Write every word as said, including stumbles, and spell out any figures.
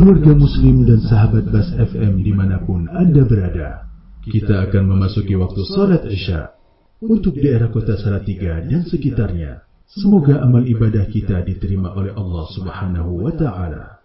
keluarga muslim dan sahabat Bas F M dimanapun Anda berada. Kita akan memasuki waktu salat Isya. Untuk daerah kota Salatiga dan sekitarnya, semoga amal ibadah kita diterima oleh Allah Subhanahu wa Ta'ala.